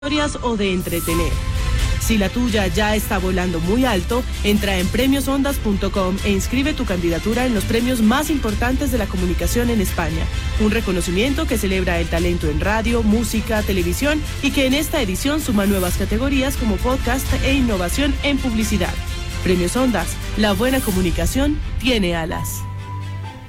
historias o de entretener. Si la tuya ya está volando muy alto, entra en premiosondas.com e inscribe tu candidatura en los premios más importantes de la comunicación en España. Un reconocimiento que celebra el talento en radio, música, televisión y que en esta edición suma nuevas categorías como podcast e innovación en publicidad. Premios Ondas, la buena comunicación tiene alas.